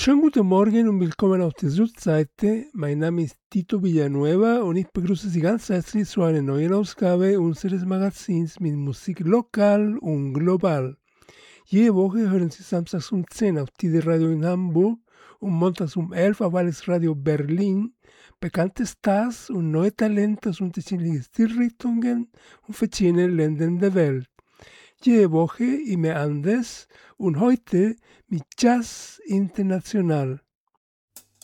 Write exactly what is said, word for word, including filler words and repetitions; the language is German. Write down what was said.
Schönen guten Morgen und willkommen auf der Südseite. Mein Name ist Tito Villanueva und ich begrüße Sie ganz herzlich zu einer neuen Ausgabe unseres Magazins mit Musik lokal und global. Jede Woche hören Sie samstags um zehn auf Tide Radio in Hamburg und montags um elf auf Alles Radio Berlin bekannte Stars und neue Talente aus unterschiedlichen Stilrichtungen und verschiedenen Ländern der Welt. Jede Woche immer anders und heute mit Jazz International.